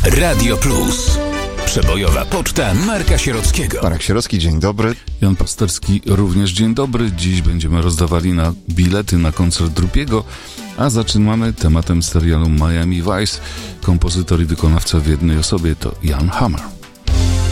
Radio Plus. Przebojowa poczta Marka Sierockiego. Marek Sierocki, dzień dobry. Jan Pasterski, również dzień dobry. Dziś będziemy rozdawali bilety na koncert Drupiego, a zaczynamy tematem serialu Miami Vice. Kompozytor i wykonawca w jednej osobie to Jan Hammer.